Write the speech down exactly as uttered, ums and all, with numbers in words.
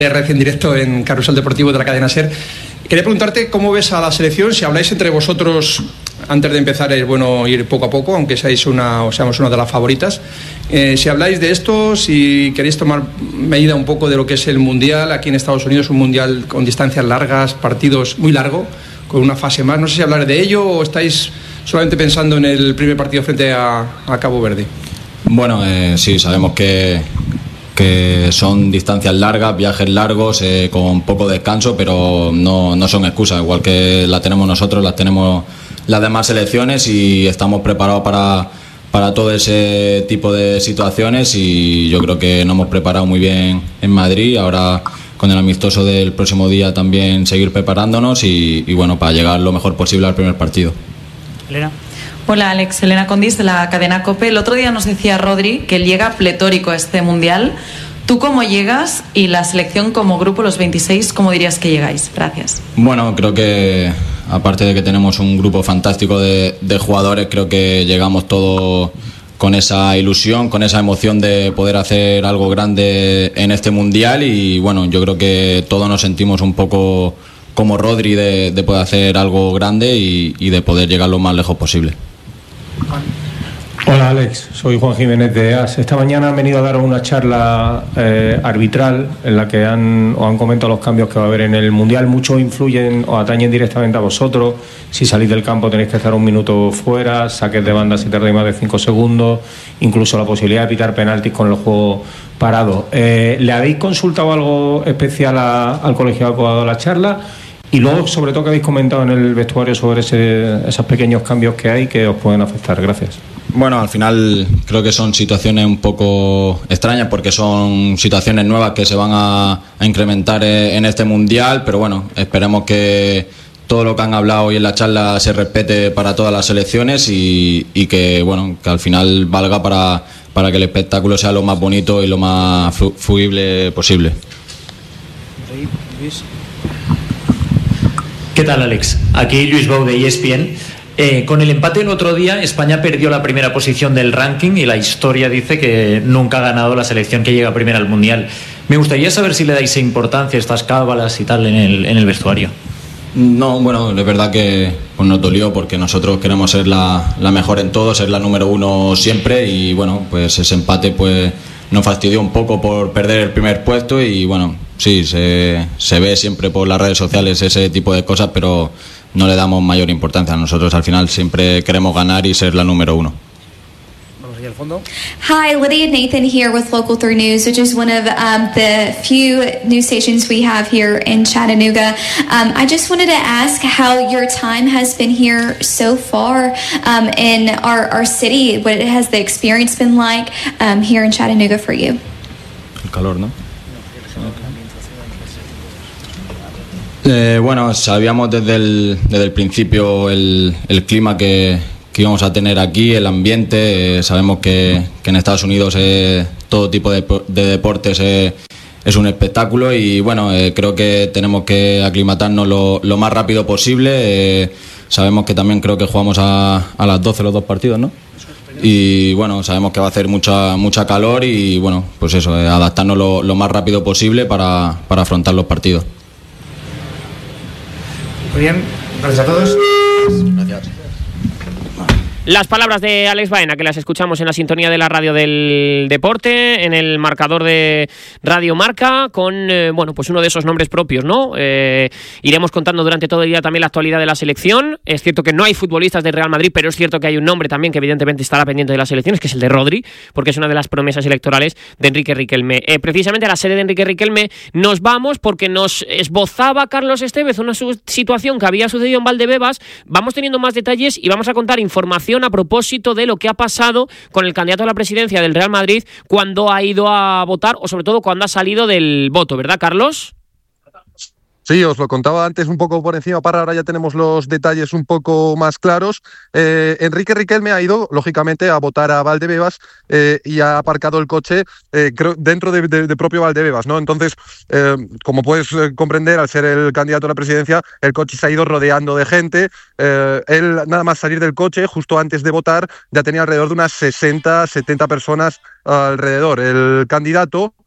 Red en directo en Carrusel Deportivo de la cadena SER. Quería preguntarte cómo ves a la selección, si habláis entre vosotros antes de empezar, es bueno ir poco a poco, aunque seáis una, o seamos una de las favoritas. Eh, si habláis de esto, si queréis tomar medida un poco de lo que es el Mundial, aquí en Estados Unidos, un Mundial con distancias largas, partidos muy largo, con una fase más. No sé si hablar de ello o estáis solamente pensando en el primer partido frente a, a Cabo Verde. Bueno, eh, sí, sabemos que... que son distancias largas, viajes largos, eh, con poco descanso, pero no, no son excusas, igual que la tenemos nosotros, las tenemos las demás selecciones y estamos preparados para, para todo ese tipo de situaciones y yo creo que nos hemos preparado muy bien en Madrid, ahora con el amistoso del próximo día también seguir preparándonos y, y bueno, para llegar lo mejor posible al primer partido. Elena. Hola Alex, Elena Condis de la cadena COPE. El otro día nos decía Rodri que él llega pletórico a este Mundial. ¿Tú cómo llegas y la selección como grupo, los veintiséis, cómo dirías que llegáis? Gracias. Bueno, creo que aparte de que tenemos un grupo fantástico de, de jugadores, creo que llegamos todos con esa ilusión, con esa emoción de poder hacer algo grande en este Mundial y bueno, yo creo que todos nos sentimos un poco como Rodri de, de poder hacer algo grande y, y de poder llegar lo más lejos posible. Hola Alex, soy Juan Jiménez de E A S. Esta mañana han venido a dar una charla eh, arbitral en la que han, os han comentado los cambios que va a haber en el Mundial. Muchos influyen o atañen directamente a vosotros. Si salís del campo tenéis que estar un minuto fuera, saques de banda si tardáis más de cinco segundos, incluso la posibilidad de pitar penaltis con el juego parado. Eh, ¿Le habéis consultado algo especial a, al colegiado que ha dado la charla? Y luego, sobre todo, que habéis comentado en el vestuario sobre ese, esos pequeños cambios que hay que os pueden afectar. Gracias. Bueno, al final creo que son situaciones un poco extrañas porque son situaciones nuevas que se van a, a incrementar en este Mundial, pero bueno, esperemos que todo lo que han hablado hoy en la charla se respete para todas las selecciones y, y que, bueno, que al final valga para, para que el espectáculo sea lo más bonito y lo más flu, fluible posible. ¿Qué tal, Alex? Aquí Luis Bou de E S P N. Eh, con el empate el otro día, España perdió la primera posición del ranking y la historia dice que nunca ha ganado la selección que llega primera al Mundial. Me gustaría saber si le dais importancia a estas cábalas y tal en el, en el vestuario. No, bueno, es verdad que pues nos dolió porque nosotros queremos ser la, la mejor en todo, ser la número uno siempre y bueno, pues ese empate pues nos fastidió un poco por perder el primer puesto y bueno, sí, se, se ve siempre por las redes sociales ese tipo de cosas, pero no le damos mayor importancia. Nosotros al final siempre queremos ganar y ser la número uno. Hi, Lydia Nathan here with Local three News, which is one of um, the few news stations we have here in Chattanooga. Um, I just wanted to ask how your time has been here so far um, in our, our city. What has the experience been like um, here in Chattanooga for you? El calor, ¿no? Eh, bueno, sabíamos desde el, desde el principio el, el clima que, que íbamos a tener aquí, el ambiente. Eh, sabemos que, que en Estados Unidos eh, todo tipo de, de deportes eh, es un espectáculo y bueno, eh, creo que tenemos que aclimatarnos lo, lo más rápido posible. Eh, sabemos que también creo que jugamos a, a las doce los dos partidos, ¿no? Y bueno, sabemos que va a hacer mucha mucha calor y bueno, pues eso, eh, adaptarnos lo, lo más rápido posible para, para afrontar los partidos. Muy bien, gracias a todos. Gracias. Las palabras de Alex Baena, que las escuchamos en la sintonía de la radio del deporte, en el marcador de Radio Marca, con eh, bueno, pues uno de esos nombres propios, ¿no? Eh, iremos contando durante todo el día también la actualidad de la selección. Es cierto que no hay futbolistas del Real Madrid, pero es cierto que hay un nombre también que evidentemente estará pendiente de las selecciones, que es el de Rodri, porque es una de las promesas electorales de Enrique Riquelme. Eh, precisamente a la sede de Enrique Riquelme nos vamos porque nos esbozaba Carlos Estevez una situación que había sucedido en Valdebebas. Vamos teniendo más detalles y vamos a contar información a propósito de lo que ha pasado con el candidato a la presidencia del Real Madrid cuando ha ido a votar o sobre todo cuando ha salido del voto, ¿verdad, Carlos? Sí, os lo contaba antes un poco por encima, para ahora ya tenemos los detalles un poco más claros. Eh, Enrique Riquelme ha ido, lógicamente, a votar a Valdebebas eh, y ha aparcado el coche eh, creo, dentro de, de, de propio Valdebebas, ¿no? Entonces, eh, como puedes eh, comprender, al ser el candidato a la presidencia, el coche se ha ido rodeando de gente. Eh, él, nada más salir del coche, justo antes de votar, ya tenía alrededor de unas sesenta, setenta personas alrededor. El candidato